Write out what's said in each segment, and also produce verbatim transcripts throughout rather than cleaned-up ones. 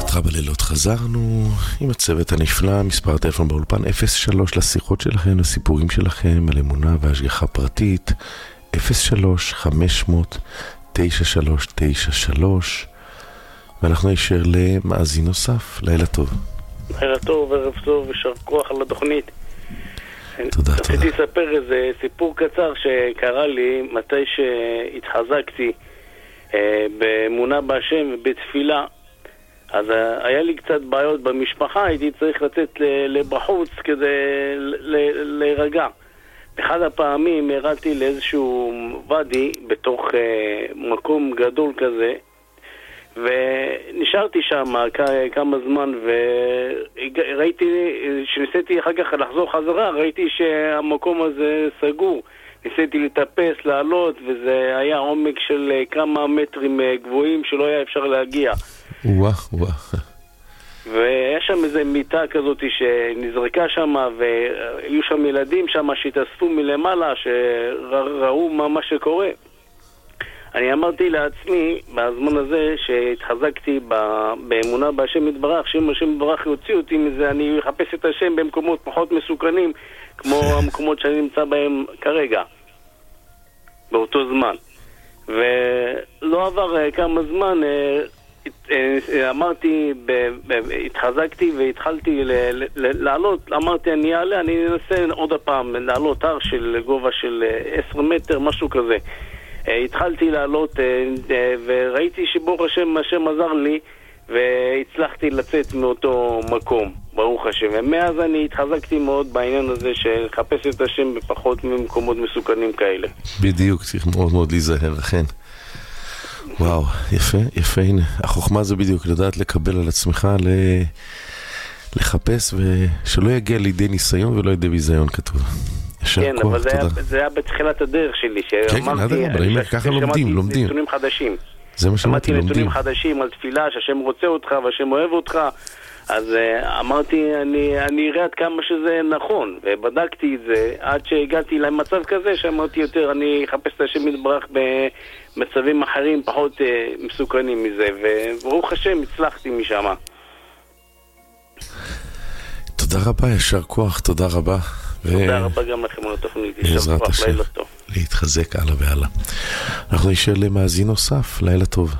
אותך בלילות חזרנו עם הצוות הנפלא, מספר טלפון באולפן אפס שלוש לשיחות שלכם, לסיפורים שלכם על אמונה והשגחה פרטית אפס שלוש חמש אפס אפס תשע שלוש תשע שלוש, ואנחנו נשאר למאזין נוסף. לילה טוב. לילה טוב, ערב טוב, יישר כוח על התוכנית. תודה, תודה. רציתי לספר איזה סיפור קצר שקרה לי מתי שהתחזקתי אה, באמונה בהשם ובתפילה. אז היה לי קצת בעיות במשפחה, הייתי צריך לצאת לבחוץ כדי להירגע. באחד הפעמים הראתי לאיזשהו ודי בתוך uh, מקום גדול כזה, ונשארתי שם כמה זמן, וראיתי, כשניסיתי אחר כך לחזור חזרה, ראיתי שהמקום הזה סגור. ניסיתי לטפס, לעלות, וזה היה עומק של כמה מטרים גבוהים שלא היה אפשר להגיע. וואו, וואו. והיה שם איזו מיטה כזאת שנזרקה שם, והיו שם ילדים שם שהתאספו מלמעלה, שראו מה, מה שקורה. אני אמרתי לעצמי, בזמן הזה שהתחזקתי באמונה בהשם יתברך, שאם השם יתברך יוציא אותי מזה, אני אחפש את השם במקומות פחות מסוכנים, כמו המקומות שאני נמצא בהם כרגע, באותו זמן. ולא עבר כמה זמן, אמרתי, התחזקתי והתחלתי לעלות, אמרתי אני אעלה, אני אנסה עוד הפעם לעלות הר של גובה של עשרה מטר, משהו כזה. התחלתי לעלות וראיתי שברוך השם, השם עזר לי והצלחתי לצאת מאותו מקום, ברוך השם. ומאז אני התחזקתי מאוד בעניין הזה של לחפש את השם בפחות ממקומות מסוכנים כאלה. בדיוק, צריך מאוד מאוד להיזהר, אכן. וואו, יפה, יפה, הנה. החוכמה זה בדיוק, לדעת לקבל על עצמך, לחפש, ושלא יגיע לידי ניסיון ולא ידי ביזיון, כתוב. כן, אבל זה היה בתחילת הדרך שלי, שאמרתי, ככה לומדים, לומדים. נתונים חדשים. זה מה שאמרתי, לומדים. נתונים חדשים על תפילה, שהשם רוצה אותך והשם אוהב אותך, אז אמרתי, אני אראה עד כמה שזה נכון, ובדקתי את זה, עד שהגעתי למצב כזה, שאמרתי יותר, אני אחפש את השם יתברך במצבים אחרים, פחות מסוכנים מזה, וברוך השם, הצלחתי משם. תודה רבה, ישר כוח, תודה רבה. תודה רבה גם לכם על התוכנית, ישר כוח, לילה טוב. להתחזק הלאה והלאה. אנחנו נשאר למאזין נוסף, לילה טוב.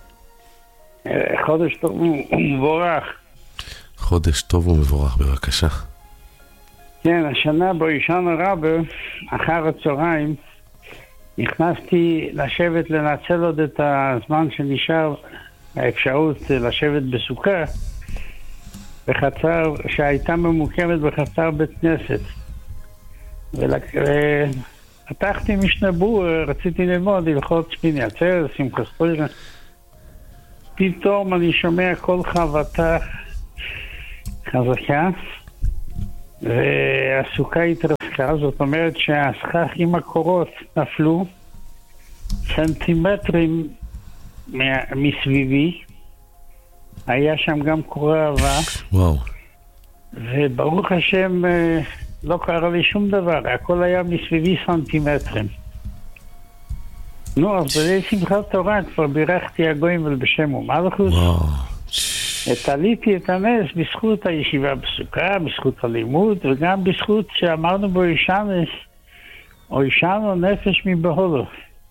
חודש טוב ומבורך. חודש טוב ומבורך, בבקשה. כן, השנה באישן הרבה, אחר הצהריים, נכנסתי לשבת לנצל עוד את הזמן שנשאר, האפשרות לשבת בסוכה, בחצר, שהייתה ממוקמת בחצר בית כנסת. ופתחתי משנה בור, רציתי ללמוד הלכות שמיני עצרת, שמחת תורה. פתאום אני שומע קול חבטה חזקה, והסוכה התרסקה, זאת אומרת שהסכך עם הקורות נפלו סנטימטרים מסביבי, היה שם גם קורה אהבה. וואו. וברוך השם לא קרה לי שום דבר, הכל היה מסביבי סנטימטרים. נו, אז בלי שמחת תורה כבר בירכתי הגויים ולבשם ומלכות. וואו. ותליתי את הנס בזכות הישיבה בסוכה, בזכות הלימוד, וגם בזכות שאמרנו בו אישנס, או אישנו נפש מבהולו.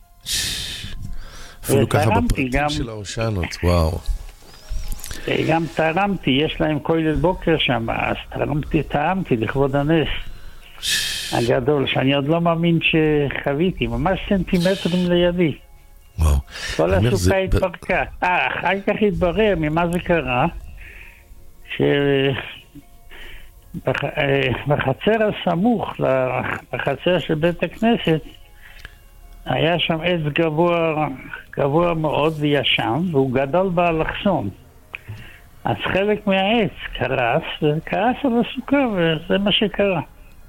אפילו ככה בפרטים של האושנות, וואו. גם תרמתי, יש להם כולל בוקר שם, אז תרמתי, תרמתי לכבוד הנס הגדול, שאני עוד לא מאמין שחוויתי, ממש סנטימטרים לידי. וואו. כל הסוכה התפרקה. אה, אחר כך התברר ממה זה קרה, שבחצר הסמוך, בחצר של בית הכנסת, היה שם עץ גבוה, גבוה מאוד וישן, והוא גדל באלכסון. אז חלק מהעץ קרס, וקרס על הסוכה, וזה מה שקרה.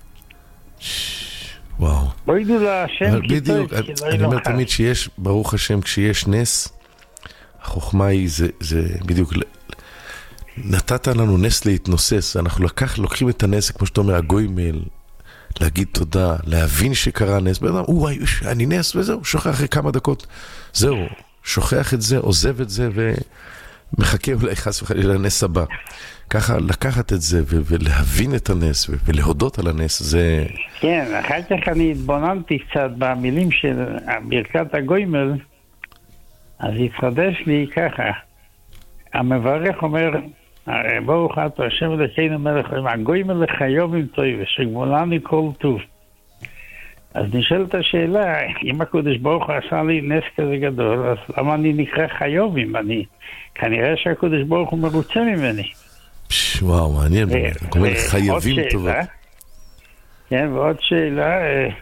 וואו. בוא ידעו להשם כי טוב, כי לא אני אומר תמיד שיש, ברוך השם, כשיש נס, החוכמה היא, זה, זה בדיוק, נתת לנו נס להתנוסס, אנחנו לקח, לוקחים את הנס, כמו שאתה אומר, הגויים, להגיד תודה, להבין שקרה נס, בן וואי, אני נס, וזהו, שוכח אחרי כמה דקות, זהו, שוכח את זה, עוזב את זה, ו... מחכה אולי חס וחלילה לנס הבא. ככה לקחת את זה ולהבין את הנס ולהודות על הנס, זה... כן, אחר כך אני התבוננתי קצת במילים של ברכת הגוימל, אז התחדש לי ככה. המברך אומר, ברוך אתה השם אלוקינו מלך העולם, הגוימל לחיובים טוב ושגמולני כל טוב. אז נשאלת השאלה, אם הקדוש ברוך הוא עשה לי נס כזה גדול, אז למה אני נקרא חיובים? אני, כנראה שהקדוש ברוך הוא מרוצה ממני. וואו, מעניין, כלומר חייבים טובות. כן, ועוד שאלה,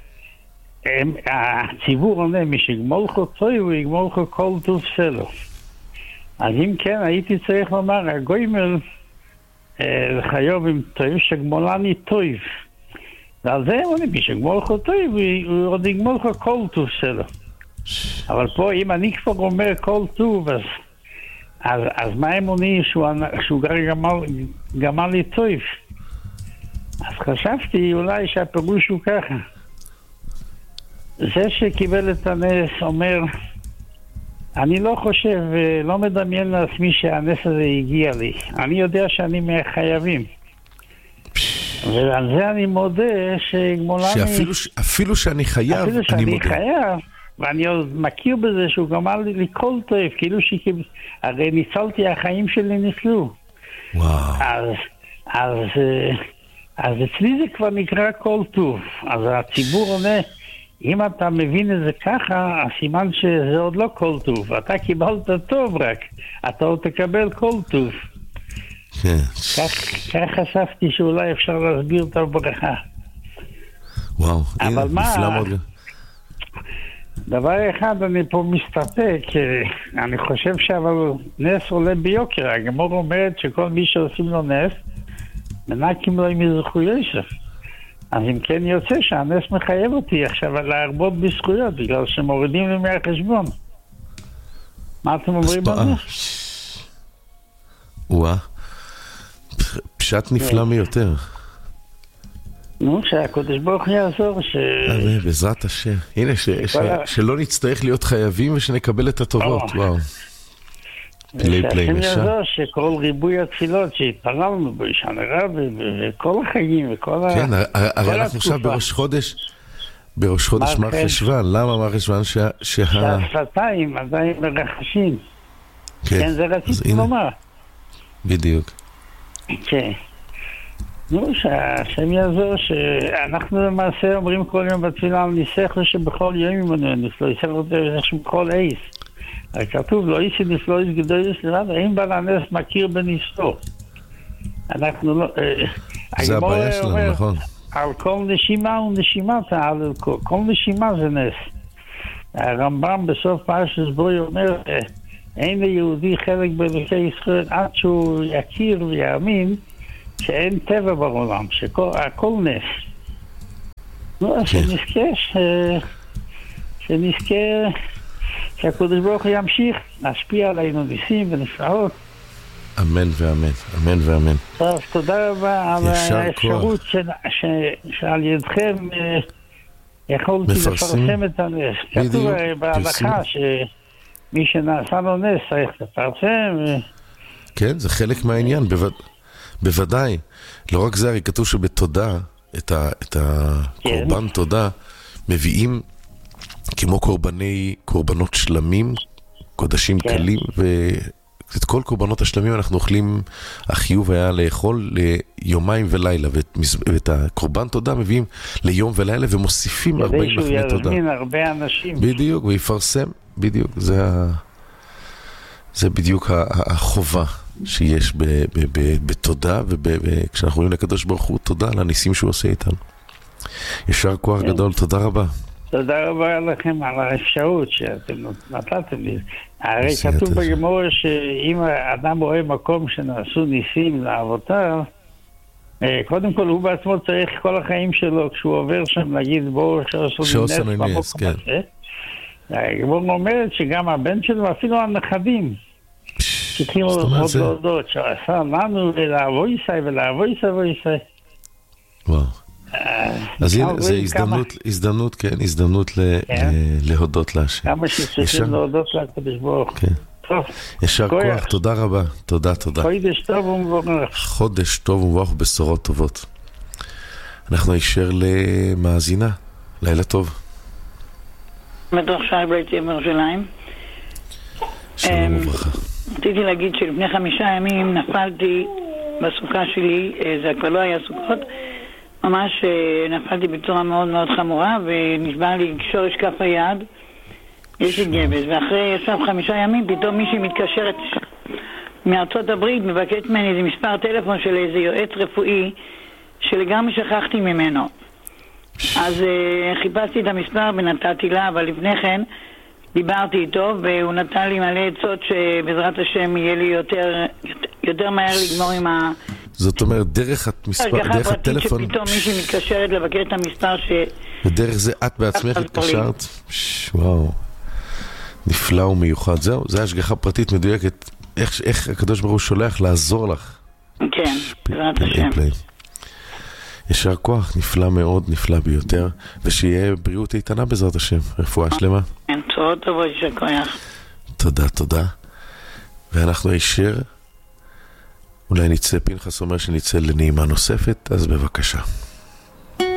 הציבור עונה, מי שיגמול חוצוי הוא יגמול כל טוב סלו. אז אם כן, הייתי צריך לומר, הגוימל לחיובים טוב שגמולני טוב. ועל זה הם עונים, מי שגמול חוצוי הוא עוד יגמול כל טוב סלו. אבל פה, אם אני כבר אומר כל טוב, אז... אז, אז מה אמוני שהוא, שהוא גמל, גמל לי טוב? אז חשבתי אולי שהפירוש הוא ככה. זה שקיבל את הנס אומר, אני לא חושב, לא מדמיין לעצמי שהנס הזה הגיע לי. אני יודע שאני מהחייבים. ועל זה אני מודה שגמולני... שאפילו אפילו שאני חייב, אפילו אני שאני מודה. חייב, ואני עוד מכיר בזה שהוא גמר לי, לי כל טוב, כאילו שקיבל, הרי ניצלתי, החיים שלי ניצלו. וואו. אז, אז, אז אצלי זה כבר נקרא כל טוב. אז הציבור עונה, אם אתה מבין את זה ככה, הסימן שזה עוד לא כל טוב. אתה קיבלת טוב רק, אתה עוד תקבל כל טוב. כן. כך, כך חשבתי שאולי אפשר להסביר את הברכה. וואו, אבל מה... נפלא מאוד. דבר אחד, אני פה מסתפק, אני חושב שאבל נס עולה ביוקר. הגמור אומרת שכל מי שעושים לו נס, מנקים לו עם זכויות. אז אם כן יוצא שהנס מחייב אותי עכשיו להרבות בזכויות, בגלל שמורידים לי מהחשבון. מה אתם אומרים על זה? וואה, פשט נפלא מיותר. נו, שהקדוש ברוך יעזור ש... בעזרת השם. הנה, שלא נצטרך להיות חייבים ושנקבל את הטובות. וואו. פלי פלי משע. שהשם יעזור שכל ריבוי התפילות שהתפללנו בו, שנראה וכל החגים וכל ה... כן, הרי אנחנו עכשיו בראש חודש, בראש חודש מר חשוון. למה מר חשוון שה... שהשפתיים עדיין מרחשים. כן, זה רציתי לומר. בדיוק. כן. נו, שהשם יעזור שאנחנו למעשה אומרים כל יום בתפילה על ניסח לו שבכל יום ימנו נפלא, ניסח לו שבכל עיס. כתוב לא איסי נפלא איס גדול סליחה, אין בעל הנס מכיר בניסו. אנחנו לא... זה הבעיה שלנו, נכון. על כל נשימה ונשימה תעל, כל נשימה זה נס. הרמב"ם בסוף פרשת בוי אומר, אין ליהודי חלק באלוקי ישראל עד שהוא יכיר ויאמין שאין טבע בעולם, שהכל נס. נו, אז שנזכה, שנזכה, שהקדוש ברוך הוא ימשיך להשפיע עלינו ניסים ונפלאות. אמן ואמן, אמן ואמן. טוב, תודה רבה על האפשרות שעל ידכם יכולתי לפרסם את הנס. כתוב בהלכה שמי שנעשה לו נס צריך לפרסם. כן, זה חלק מהעניין, בוודאי. לא רק זה, הרי כתוב שבתודה, את הקורבן תודה, מביאים כמו קורבני, קורבנות שלמים, קודשים קלים, ואת כל קורבנות השלמים אנחנו אוכלים, החיוב היה לאכול ליומיים ולילה, ואת הקורבן תודה מביאים ליום ולילה, ומוסיפים ארבעים לחמי תודה. כדי שהוא יזמין הרבה אנשים. בדיוק, ויפרסם, בדיוק, זה, זה בדיוק החובה שיש בתודה, וכשאנחנו רואים לקדוש ברוך הוא, תודה על הניסים שהוא עושה איתנו. ישר כוח גדול, תודה רבה. תודה רבה לכם על האפשרות שאתם נתתם לי. הרי כתוב בגמרא שאם האדם רואה מקום שנעשו ניסים לאבותיו, קודם כל הוא בעצמו צריך כל החיים שלו, כשהוא עובר שם להגיד בואו שעשו לי נס במקום הזה. הגמרא אומרת שגם הבן שלו, אפילו הנכדים, צריכים עוד להודות שעשה לנו ולאבו ישי ולאבו ישי וישי. וואו. אז הנה, זה הזדמנות, הזדמנות, כן, הזדמנות להודות להשם. כמה שצריכים להודות לקדוש ברוך. כן. טוב. ישר כוח, תודה רבה. תודה, תודה. חודש טוב ומבורך. חודש טוב ומבורך, בשורות טובות. אנחנו נשאר למאזינה. לילה טוב. בטוח שי ביתי בירושלים. שלום וברכה. רציתי להגיד שלפני חמישה ימים נפלתי בסוכה שלי, זה כבר לא היה סוכות, ממש נפלתי בצורה מאוד מאוד חמורה ונשבר לי שורש כף היד, יש לי גבס, ואחרי ישב חמישה ימים פתאום מישהי מתקשרת מארצות הברית, מבקשת ממני איזה מספר טלפון של איזה יועץ רפואי שלגמרי שכחתי ממנו. אז uh, חיפשתי את המספר ונתתי לה, אבל לפני כן דיברתי איתו והוא נתן לי מלא עצות שבעזרת השם יהיה לי יותר, יותר מהר לגמור עם ה... זאת אומרת, דרך המספר, דרך הטלפון... שפתאום מישהי מתקשרת לבקר את המספר ש... ודרך זה את בעצמך התקשרת? וואו, נפלא ומיוחד. זהו, זה השגחה פרטית מדויקת. איך, איך הקדוש ברוך הוא שולח לעזור לך? כן, בעזרת השם. ישר כוח, נפלא מאוד, נפלא ביותר, ושיהיה בריאות איתנה בעזרת השם, רפואה שלמה. כן, צורות טובות, ישר כוח. תודה, תודה. ואנחנו ישר, אולי נצא, פנחס אומר שנצא לנעימה נוספת, אז בבקשה.